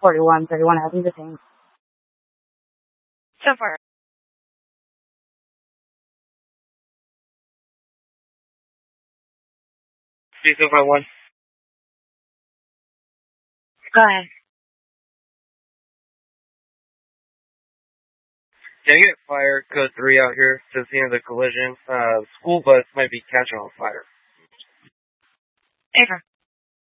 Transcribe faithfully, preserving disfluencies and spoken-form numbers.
forty-one, thirty-one, I think the same. So far. three two five one. Go ahead. Can I get fire code three out here to the scene of the collision? Uh, school bus might be catching on fire. Ava.